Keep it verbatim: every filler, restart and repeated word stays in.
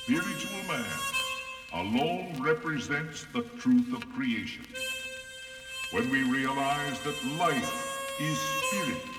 spiritual man alone represents the truth of creation. When we realize that life is spirit